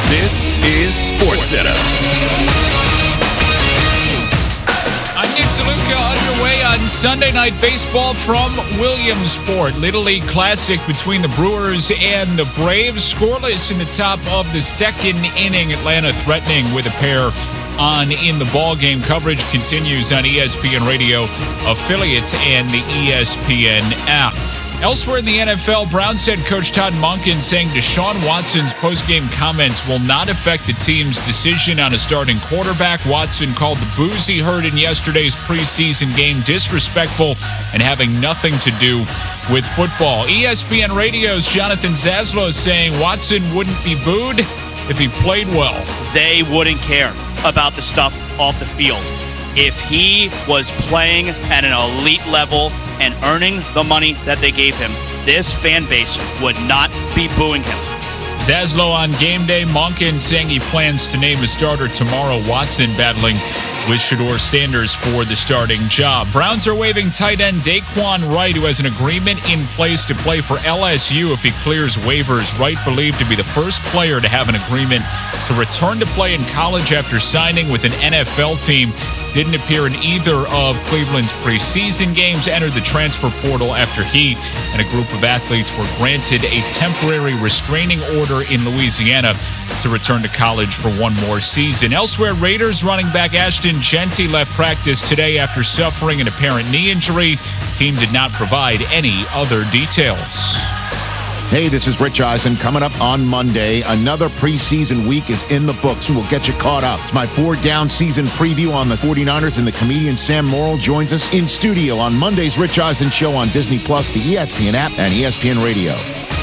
This is SportsCenter. I'm Nick DeLuca, underway on Sunday Night Baseball from Williamsport. Little League Classic between the Brewers and the Braves. Scoreless in the top of the second inning. Atlanta threatening with a pair on in the ball game. Coverage continues on ESPN Radio affiliates and the ESPN app. Elsewhere in the NFL, Browns head coach Todd Monken saying Deshaun Watson's postgame comments will not affect the team's decision on a starting quarterback. Watson called the boos he heard in yesterday's preseason game disrespectful and having nothing to do with football. ESPN Radio's Jonathan Zaslow saying Watson wouldn't be booed if he played well. They wouldn't care about the stuff off the field. If he was playing at an elite level and earning the money that they gave him, this fan base would not be booing him. Zaslow on game day. Monken saying he plans to name a starter tomorrow. Watson battling with Shedeur Sanders for the starting job. Browns are waiving tight end Daquan Wright, who has an agreement in place to play for LSU if he clears waivers. Wright believed to be the first player to have an agreement to return to play in college after signing with an NFL team. Didn't appear in either of Cleveland's preseason games. Entered the transfer portal after he and a group of athletes were granted a temporary restraining order in Louisiana to return to college for one more season. Elsewhere, Raiders running back Ashton Jeanty left practice today after suffering an apparent knee injury. Team did not provide any other details. Hey, this is Rich Eisen. Coming up on Monday, another preseason week is in the books, and we'll get you caught up. It's my 4-down season preview on the 49ers, and the comedian Sam Morrill joins us in studio on Monday's Rich Eisen Show on Disney+, the ESPN app, and ESPN Radio.